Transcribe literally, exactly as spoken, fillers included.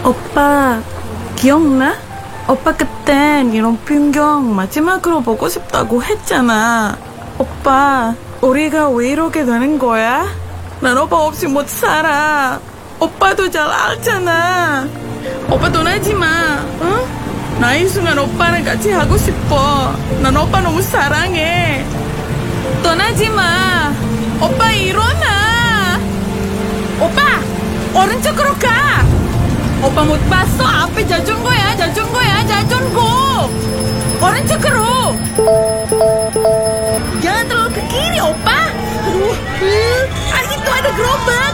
오빠 기억나? 오빠 그땐 이런 풍경 마지막으로 보고 싶다고 했잖아. 오빠 우리가 왜 이렇게 되는 거야? 난 오빠 없이 못 살아. 오빠도 잘 알잖아. 오빠 떠나지 마. 응? 나 이 순간 오빠랑 같이 하고 싶어. 난 오빠 너무 사랑해. 떠나지 마. 오빠 일어나. 오빠 오른쪽으로 가. 오빠 못 봤어? 앞에 자전거야. 자전거야. 자전거. 오른쪽으로. Jangan terlalu ke kiri, opa. Aduh, aduh, ada gerobak.